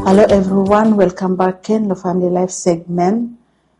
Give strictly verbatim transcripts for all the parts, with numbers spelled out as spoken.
Hello everyone, welcome back in the Family Life segment.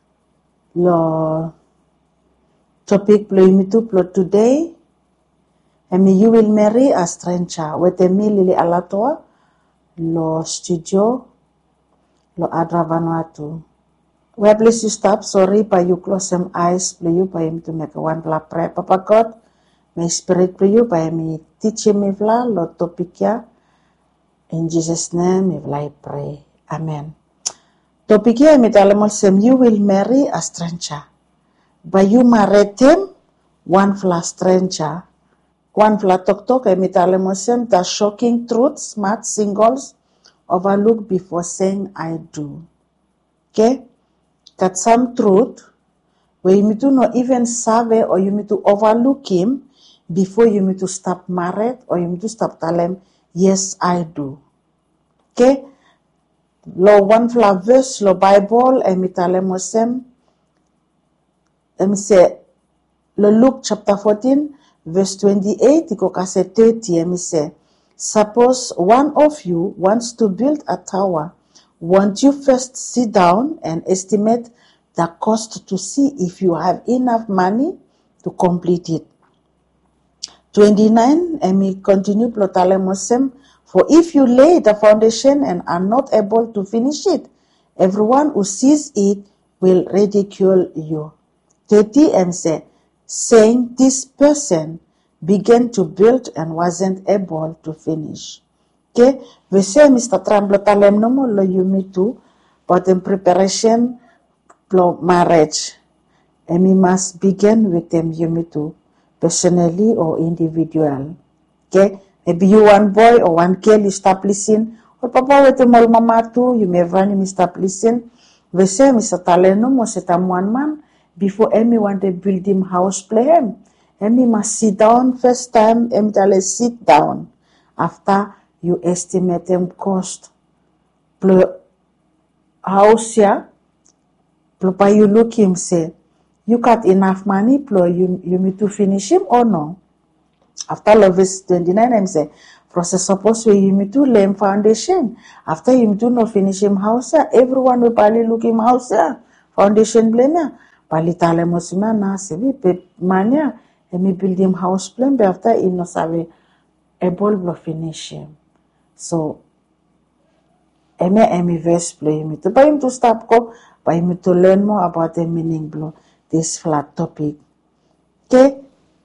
The topic plot today, and you will marry a stranger. With me Lili Alatoa, lo studio, lo Adra Vanuatu. Where please you stop, sorry, but you close some eyes, please you, by him to make one vla prayer. Papa God, may spirit please you, by me teach me vla, lo topic ya. In Jesus' name, I pray. Amen. Topic here, you will marry a stranger. But you married him, one fla stranger. One fla tok tok, the shocking truth, smart singles, overlook before saying I do. Okay? That some truth, where you need to not even survey or you need to overlook him before you need to stop married or you need to stop tell him, yes, I do. Okay? Lo one fla verse, lo Bible, and mitalemosem, and say, lo Luke chapter fourteen, verse twenty-eight, iko say thirty, and say, suppose one of you wants to build a tower, won't you first sit down and estimate the cost to see if you have enough money to complete it? twenty-nine, and me continue plotalemosem, for if you lay the foundation and are not able to finish it, everyone who sees it will ridicule you. thirty, and say, saying this person began to build and wasn't able to finish. Okay, we say Mister Tramblotalem no more lo you too, but in preparation for marriage, and we must begin with them you too, personally or individual. Okay. Maybe you one boy or one girl, you stop listening. Or papa with the mol mama too, you may run, you stop listening. We say, Mister Taleno, must set one man before Emmy want to build him house, play him. Emmy must sit down first time, Emmy tell sit down. After you estimate him cost. Plo house ya, plo you look him say, you got enough money, plo you you need to finish him or no? After love verse twenty-nine, I'm saying, process suppose you need to lay foundation. After you do not finish him house, everyone will probably look him house, foundation blame ya. Pali tale mosima na sevi pe mania, and me build him house plan, but after he no save able to finish him. So, eme eme verse play me to buy him to stop go, buy him to learn more about the meaning blow this flat topic. Okay.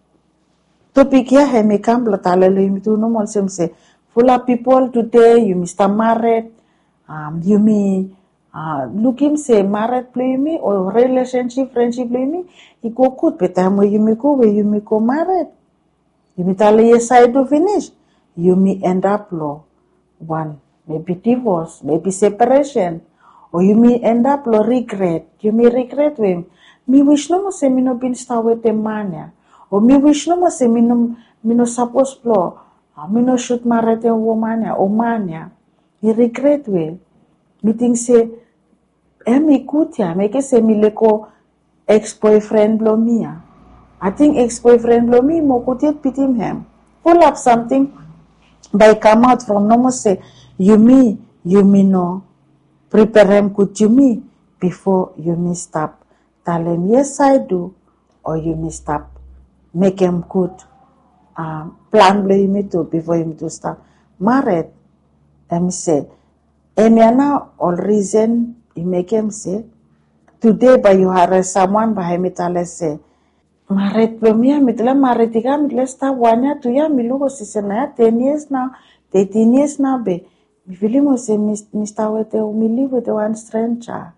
Topic here, he may come, but I'll you to no more say, full of people today, you Mister Married, um, you me, uh, look him say, married play me, or relationship, friendship play me, he go good, but time where you may go, where you may go married. You may tell yes, I do finish. You may end up law, one, maybe divorce, maybe separation, or you may end up law regret, you may regret him. Me wish no more say me no been start with the mania. O mi wish no mo se mi no mi no suppose plo, mi no shoot married a woman o mania. Mi regret we. Mi think say, eh mi kutia, me ke se mi leko ex-boyfriend blo mia. I think ex-boyfriend blo mi mo kutit pitim hem. Pull up something by come out from no mo say, you me, you me no prepare him kut you me before you me stop. Tell him yes I do, or you me stop. Make him good. Um, plan play me too before him to start. Married, and say, and now all reason you make him say, today by you harass someone by him tell say, married plumia mitla married tiga mitla sta wanya to ya milugo sisena ten years now, thirteen years now be. Mi filimo say Mister Wete mi live with one stranger.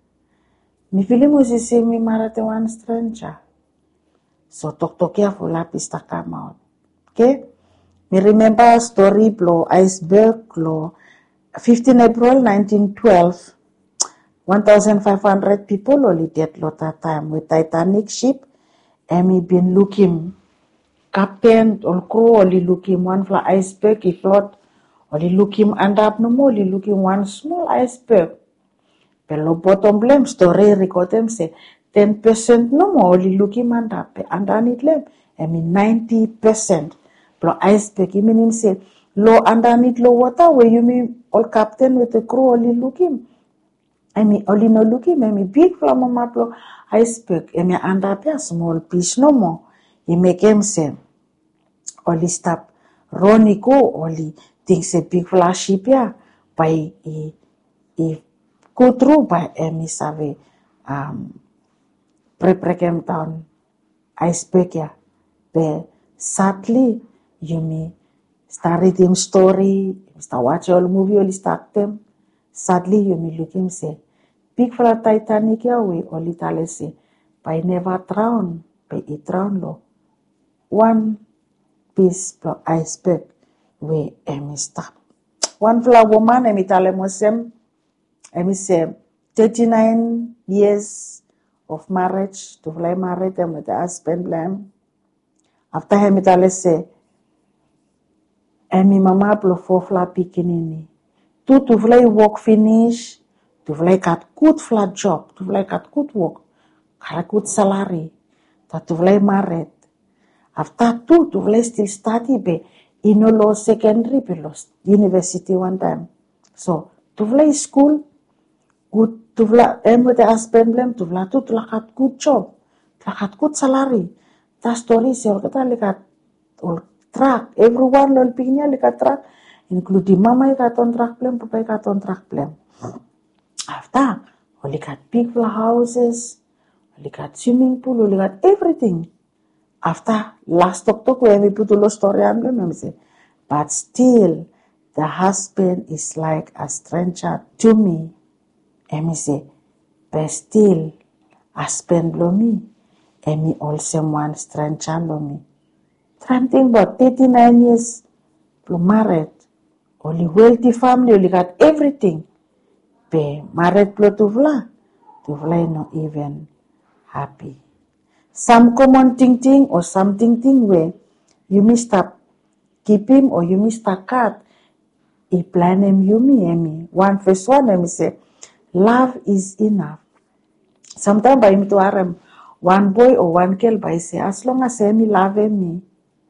Mi filimo say mi married one stranger. So talk to careful lapista come out. Okay? Me remember story blow iceberg blow fifteenth April nineteen twelve. one thousand five hundred people only dead lot that time with Titanic ship. And me been looking captain or crew only looking one fly iceberg he float only looking and up no more only looking one small iceberg. Pero bottom blame story record them say ten percent no more only looking and up underneath them. I mean ninety percent. Pro iceberg, I mean him say Lo underneath lo water where you me all captain with the crew only looking. I mean only no looking, I mean big from maplo iceberg, I mean under a small fish no more. You make him say only stop Ronnie go only thinks a big flash ship ya by e e go through by Emi Save um preprekem town iceberg ya. But sadly you me start reading story, start watch all movie only start them. Sadly you me look him say big fella Titanic ya we only tell say by never drown, by it drown lo. One piece of iceberg we Emi stop. One fella woman Emi tell him sem Emi say thirty-nine years of marriage to fly married them with the husband blame. After him Emi say Emi mama plo four fla pikinini. Tu to fly work finish, to fly got good flat job, to fly got good work, got good salary, that to fly married. After two to fly still study be in lo secondary be lost university one time. So to fly school, good to fly em with the husband blame to fly to to got good job, to got good salary. That story is all kata likat all track. Everyone lol pingnya likat track, including mama ikat on track blame, papa ikat on track blame. After, only got big houses, only got swimming pool, only got everything. After last October, when we put the story on them, I say, but still, the husband is like a stranger to me. And me say, but still, husband lo me, and me also one stranger lo me. Trying think about thirty-nine years, married, only wealthy family, only got everything. Be married plo to vla, to vla not even happy. Some common ting ting or something ting where you must up keep him or you must a cut. I plan him you me emi. One first one let me say, love is enough. Sometimes by me to arem one boy or one girl by say as long as emi love me.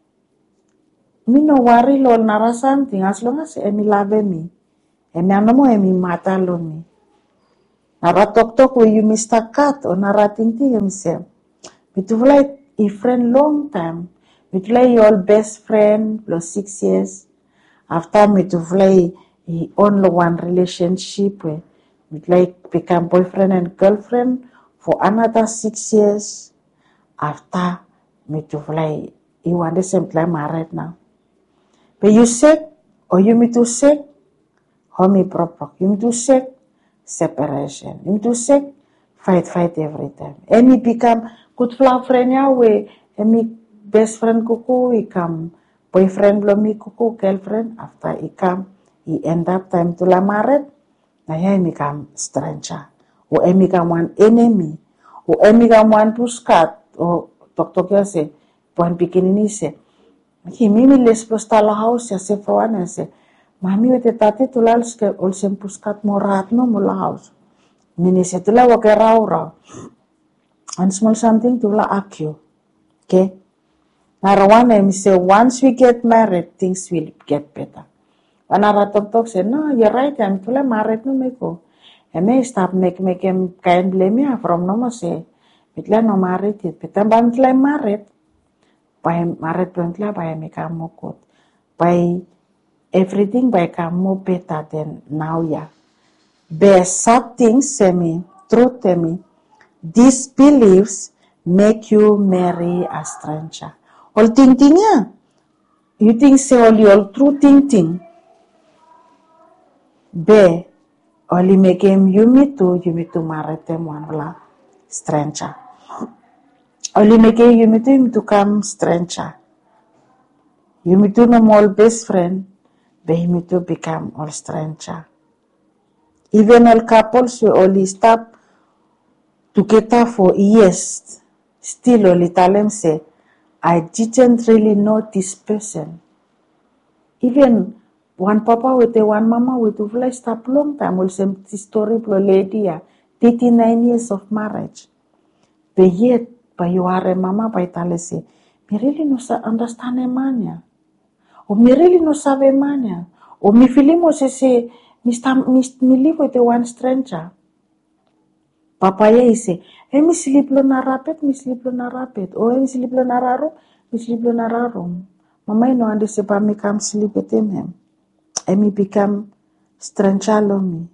Me no worry lol nara something as long as emi love me. Emi anomo emi mata lo me. Nara tok tok where you must a cut or nara ting ting emi say. Me to like a friend long time. Me to like your best friend plus six years. After me to like a only one relationship where me to like become boyfriend and girlfriend for another six years. After me to like you want the same time married now. But you sick or you me too sick, how me proper. You me too sick, separation. You me too sick, fight, fight every time. And me become good flag friend ya we, and me best friend kuku, he come boyfriend blow me kuku, girlfriend. After he come, he end up time to la married. Now he become stranger. Or he become one enemy. Or he become one puskat. Or tok tok ya say, puan bikinini say, he mimi les postala house ya say for one and say, mami wete tati tulal ske olsem puskat morat no mula house. Mini say tula wake rau rau. And small something to la akyo. Okay? Narawan me say once we get married, things will get better. When I talk talk say, no, you're right, I'm to la married no meko. And may stop make make him kind blame me from no more say, mitla no married it, but I'm bantla married. By married bantla by me come more good. By everything by come more better than now, yeah. Best sad things say me, truth to me. These beliefs make you marry a stranger. All ting ting ya. You think say all your true ting ting. Be only make him you me too, you me too marry them one la stranger. Only make him you me too, you me to come stranger. You me too no more best friend, be you me too become all stranger. Even all couples will only stop together for years. Still only tell them say, I didn't really know this person. Even one papa with a one mama with a fly stop long time will say this story pro lady thirty-nine years of marriage. But yet, by you are a mama by tell say, me really no understand a man ya. or me really no sabe mania, or me filimo se se me sta me, me live with the one stranger. Papa ye say, eh me sleep lo na rapet, me sleep lo na rapet, or eh me sleep lo na raro, me sleep lo na raro. Mama no ande se pa me come sleep with him him. Eh me become stranger lo me.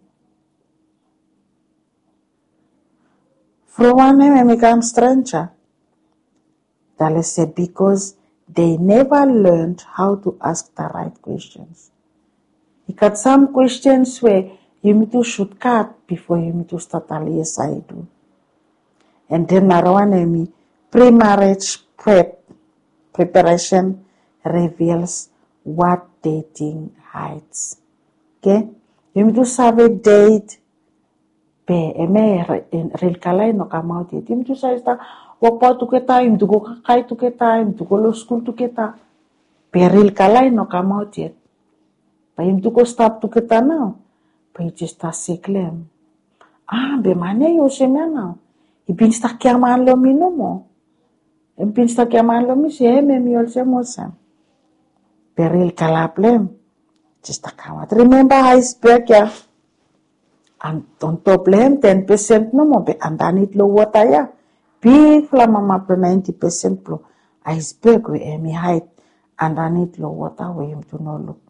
From one name me become stranger. Dale said because they never learned how to ask the right questions. You got some questions where you need to shoot cut before you need to start a yes I do. And then Narawanemi pre-marriage prep preparation reveals what dating hides. Okay? You need to have a date pe eme real kalay no kamau ti. You need to say sta wakpa tu kita, you need to go kakay tu kita, you need to go to school tu kita. Pe real kalay no kamau ti. Pa you need to go stop tu kita now. Pa you just a siklem. Ah, be mane yo semya now. Ibin sta kiaman lo mino mo. Ibin sta kiaman lo mi se me mi ol se mo sam. Peril kalaplem. Just a kawat. Remember iceberg ya. And on top lem ten percent no mo. Be andanit lo water ya. Big flama maplo ninety percent plo. Iceberg we emi height. Andanit lo water we him to no look.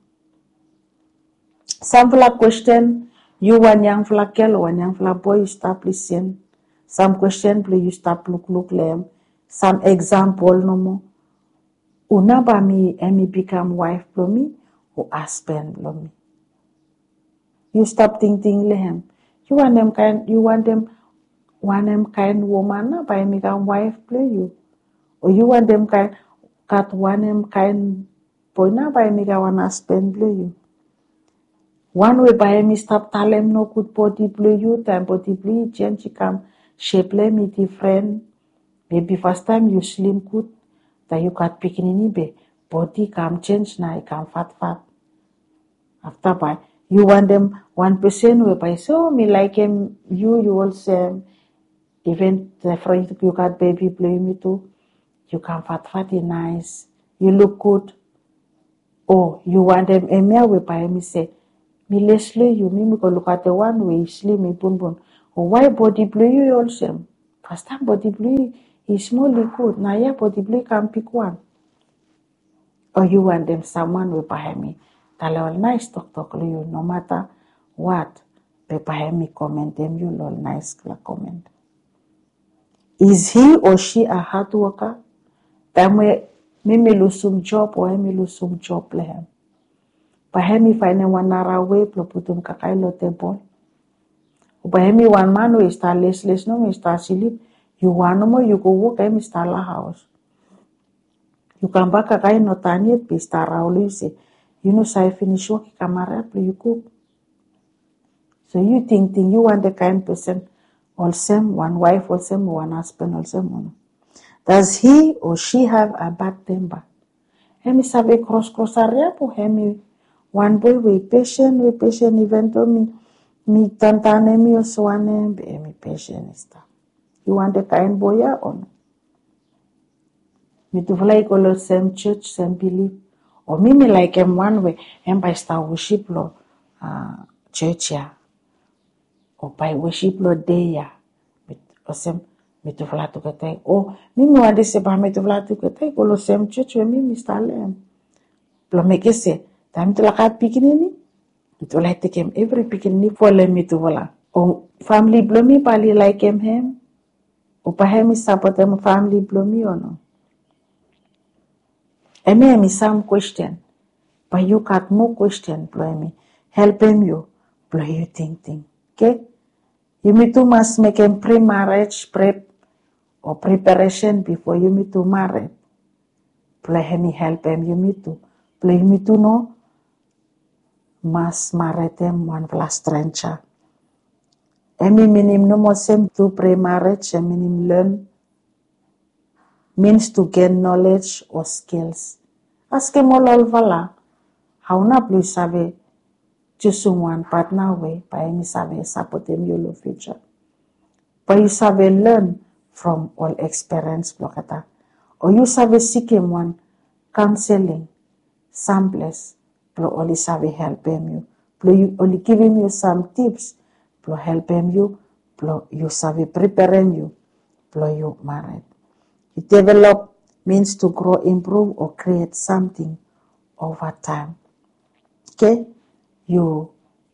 Sample question. You one young fla girl, one young fla boy, you stop listen. Some question please you stop look look lem. Some example no more. Una ba mi emi become wife plo me or husband plo me. You stop think think lem. You want them kind you want them want them kind woman na ba emi become wife plo you. Or you want them kind cat want them kind boy na ba emi become husband plo you. One way by me stop talem no good body blue you time body blue change come shape me different. Maybe first time you slim good that you got bikini be body come change now come fat fat. After by you want them one percent way by so me like him you you also even the friend you got baby blue me too. You come fat fatty nice. You look good. Oh you want them a mere way by me say me Leslie, you me go look at the one way slim me bun bun. Or why body blue you also? First time body blue is small good. Now yeah body blue can pick one. Or you want them someone will buy me. Tell all nice talk talk you no matter what. Be buy me comment them you all nice comment. Is he or she a hard worker? Time we me me lose some job or me lose some job lehem. Bahemi find one nara way ploputum kakai lo tebol. Bahemi one man we start less less no we start sleep. You want no more you go work emi start la house. You come back kakai no taniet be start raul you say. You know say finish work kamara you cook. So you think think you want the kind person all same one wife all same one husband all same one. Does he or she have a bad temper? Hemi sabe cross cross area po hemi. One boy we patient, we patient even though me me tantane me also one be me patient stuff. You want the kind boy or no? Me to like all the same church, same belief. Or me me like him one way and by start worship lo uh church ya. Or by worship lo day ya. Or same me to fly to get oh me me want this about me to fly to get all the same church where me me start them. Lo make it say time to lakat pikinini. Ito like take him every pikinini for me to vola. O family blomi pali like him him. O pahemi support them family blomi or no. Eme me some question. But you got more question blow me. Help him you. Blow you think think. Okay? You me too must make him pre-marriage prep or preparation before you me to marry. Blow him help him you me too. Blow you me to know. Mas maritem one plus trencha. Emi minim no more same to pre-marriage and minim learn means to gain knowledge or skills. Ask him all vala. How na please sabe choosing one partner way by emi sabe support him your future. But you sabe learn from all experience blokata. Or you sabe seek him one counseling. some place, plo only sabi help him you, plo you only give him you some tips, plo help him you, plo you sabi prepare him you, plo you married. You develop means to grow, improve, or create something over time. Okay, you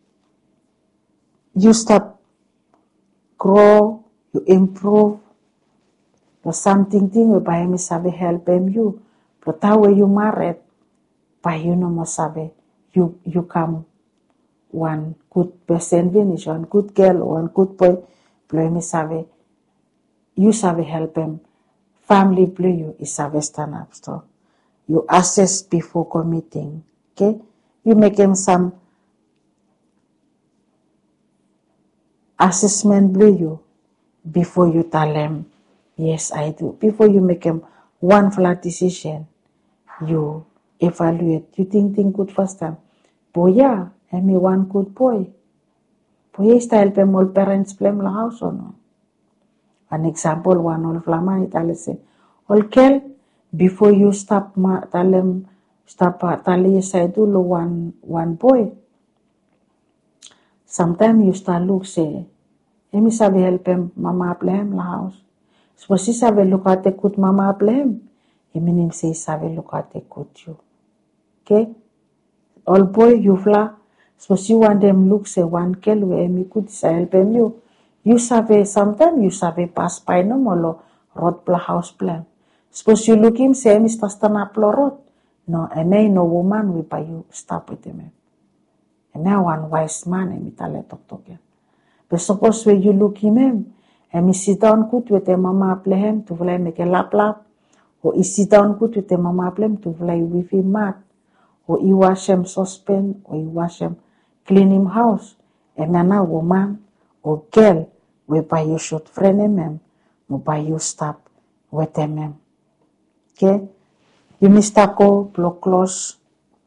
you stop, grow, you improve. The something thing whereby me sabi help him you, but that way you married, by you no more sabi, you you come one good person finish, one good girl, one good boy, play me sabi, you sabi help him, family play you is sabi stand up. So you assess before committing. Okay, you make him some assessment play you before you tell him, yes I do. Before you make him one flat decision, you evaluate. You think think good first time. Boy, yeah, am I one good boy? Boy, is help him all parents blame the house or no? An example, one all flaman Italy say, okay, before you stop ma tell him stop tell yes I do lo one one boy. Sometimes you start look say, emi sabi help him mama blame the house. Suppose he sabi look at the good mama blame. Emi nim say sabi look at the good you. Okay? All boy you fla, suppose you want them look say one girl where me could help them you. You sabi sometimes you sabi pass by no more road pla house plan. Suppose you look him say Mister stand up road. No, I may no woman will buy you stop with him. And now one wise man and me tell talk talk. But suppose when you look him and me sit down good with the mama play him to fly make a lap lap, or he sit down good with the mama play him to fly with him mat. Or he wash him saucepan, or he wash him, clean him house. And now woman or girl whereby you should friend him, whereby you stop with him. Okay? You mistako block close.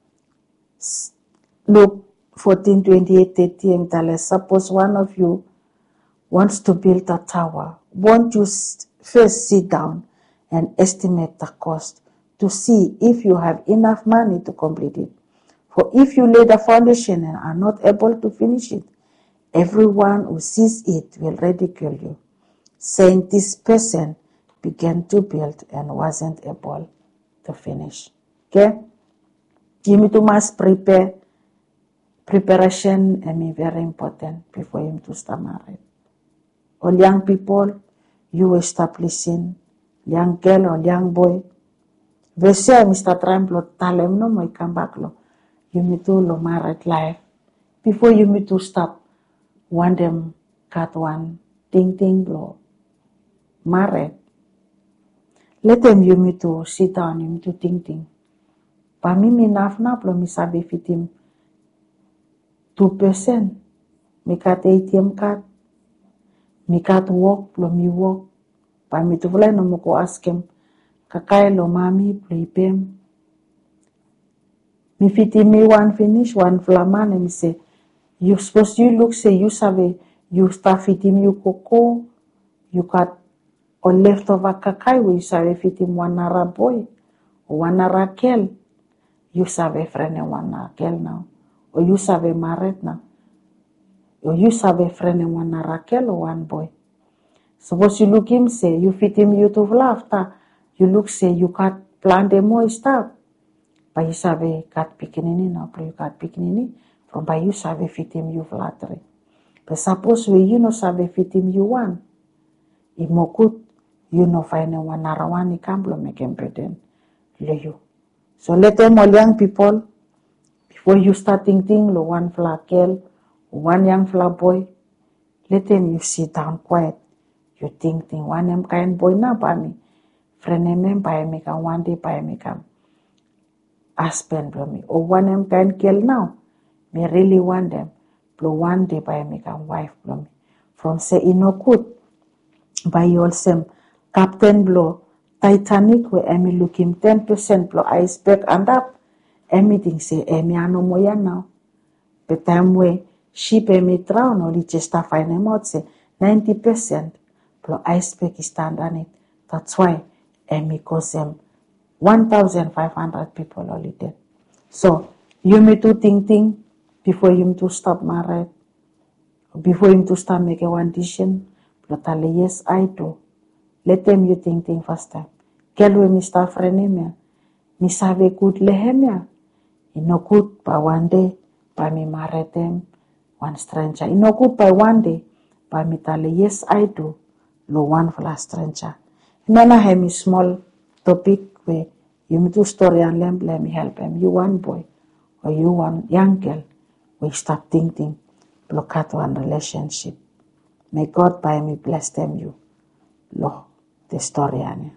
Luke fourteen, twenty-eight, thirty, and tell us, suppose one of you wants to build a tower. Won't you first sit down and estimate the cost to see if you have enough money to complete it? For if you lay the foundation and are not able to finish it, everyone who sees it will ridicule you, saying this person began to build and wasn't able to finish. Okay? You need to must prepare. Preparation is very important before him to start married. All young people, you establishing, young girl or young boy, Vesia Mister Trump lo talem no mo come back lo. You need to lo married life. Before you need to stop, one them cut one ting ting lo married. Let them you need to sit down, you need to ting ting. Pa mi mi naf nap lo mi sabi fitim two percent. Mi kat A T M card. Mi kat work lo mi work. Pa mi tu vlay no mo ko ask him. Kakay lo mami play me fiti me one finish one flaman and me say you supposed you look say you save you start fitim you cocoa you got or leftover kakay we you save fitim one nara boy or one nara girl you save friend and one nara girl now or you save married now or you save friend and one nara girl or one boy. Suppose you look him say you fit him you to laughter. You look say you got plan the more stuff. By you save got pikinini now, play you got pikinini from by you save fit him you flattery. But suppose we you no save fit him you one. If mo good you no find one narawani kamblo make him pretend le you. So let them all young people before you start thinking lo one flat girl, one young flat boy, let them you sit down quiet. You think think one them kind boy na by me. Friend em by me can one day by me come husband for me. Or one em kind girl now. Me really want them. Blow one day by me can wife for me. From say you no good. By yourself. Captain blow Titanic where Emmy look him ten percent blow iceberg and up. Everything say Emmy ano moya now. But time way ship Emmy drown or just a find him out say ninety percent blow iceberg is stand on it. That's why Emmy cause them one thousand five hundred people only dead. So, you may do ting ting before you to stop married, before you to start making one decision. Plotale, yes, I do. Let them you ting ting first time. Kelwe mi start frenemia. Mi save good lehemia. Ino good by one day, by me marry them, one stranger. Ino good by one day, by me tell yes I do, lo one for a stranger. Nana have me small topic where you me do story and let me help him. You one boy or you one young girl, we stop thinking, block out one relationship. May God by me bless them you. Lo, the story ane.